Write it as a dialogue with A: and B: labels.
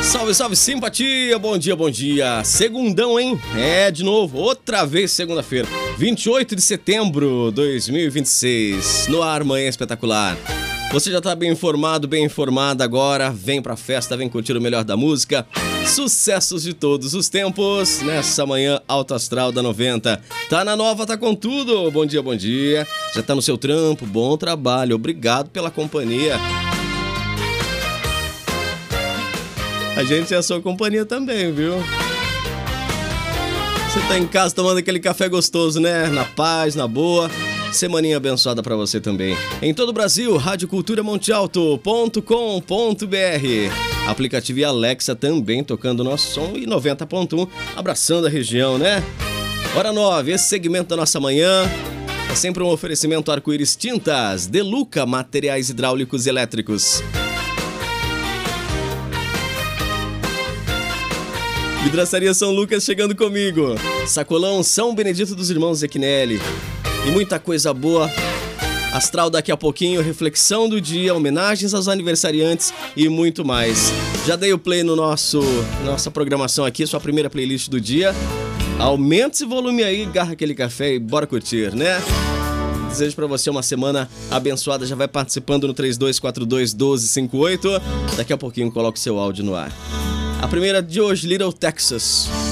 A: Salve, salve, simpatia, bom dia, segundão, hein? De novo, outra vez segunda-feira, 28 de setembro de 2026, no ar, Manhã Espetacular. Você já tá bem informado, bem informada agora, vem pra festa, vem curtir o melhor da música, sucessos de todos os tempos, nessa manhã alto astral da 90. Tá na nova, tá com tudo, bom dia, já tá no seu trampo, bom trabalho, obrigado pela companhia. A gente é a sua companhia também, viu? Você tá em casa tomando aquele café gostoso, né? Na paz, na boa. Semaninha abençoada pra você também. Em todo o Brasil, radioculturamontealto.com.br. Aplicativo e Alexa também tocando nosso som e 90.1, abraçando a região, né? Hora 9, esse segmento da nossa manhã é sempre um oferecimento Arco-Íris Tintas, Deluca, materiais hidráulicos e elétricos. Vidraçaria São Lucas chegando comigo. Sacolão São Benedito dos Irmãos Zequinelli. E muita coisa boa. Astral daqui a pouquinho, reflexão do dia, homenagens aos aniversariantes e muito mais. Já dei o play no nossa programação aqui, sua primeira playlist do dia. Aumenta esse volume aí, garra aquele café e bora curtir, né? Desejo pra você uma semana abençoada. Já vai participando no 3242-1258. Daqui a pouquinho coloco o seu áudio no ar. A primeira de hoje, Little Texas.